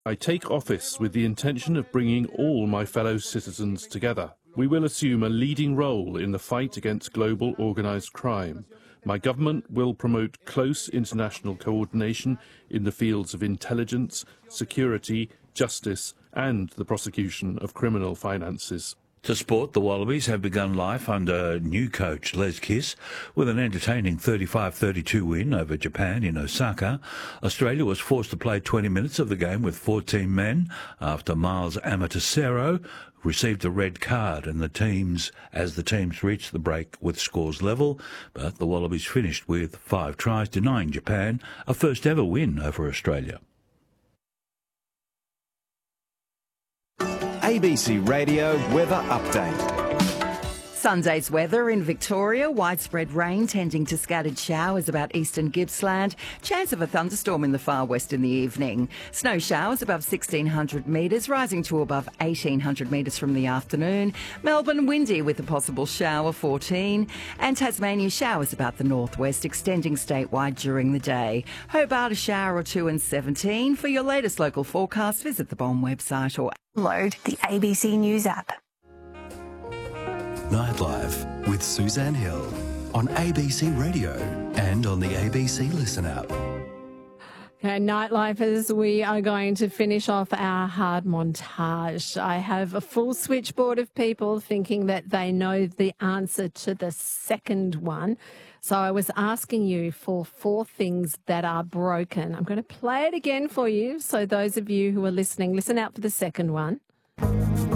I take office with the intention of bringing all my fellow citizens together. We will assume a leading role in the fight against global organised crime. My government will promote close international coordination in the fields of intelligence, security, justice and the prosecution of criminal finances. To sport, the Wallabies have begun life under new coach Les Kiss with an entertaining 35-32 win over Japan in Osaka. Australia was forced to play 20 minutes of the game with 14 men after Miles Amatosero received a red card and the teams reached the break with scores level, but the Wallabies finished with 5 tries, denying Japan a first ever win over Australia. ABC Radio Weather Update. Sunday's weather in Victoria, widespread rain tending to scattered showers about eastern Gippsland. Chance of a thunderstorm in the far west in the evening. Snow showers above 1,600 metres, rising to above 1,800 metres from the afternoon. Melbourne windy with a possible shower, 14. And Tasmania showers about the northwest, extending statewide during the day. Hobart a shower or 2 and 17. For your latest local forecast, visit the BOM website or download the ABC News app. Nightlife with Suzanne Hill on ABC Radio and on the ABC Listen app. Okay, Nightlifers, we are going to finish off our hard montage. I have a full switchboard of people thinking that they know the answer to the second one. So I was asking you for 4 things that are broken. I'm going to play it again for you. So those of you who are listening, listen out for the second one.